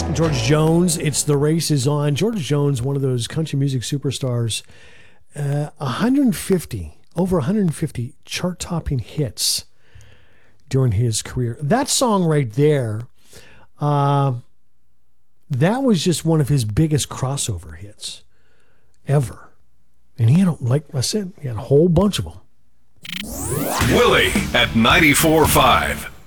George Jones, It's the Race is On. George Jones, one of those country music superstars, over 150 chart-topping hits during his career. That song right there, that was just one of his biggest crossover hits ever. And he had, like I said, he had a whole bunch of them. Willie at 94.5.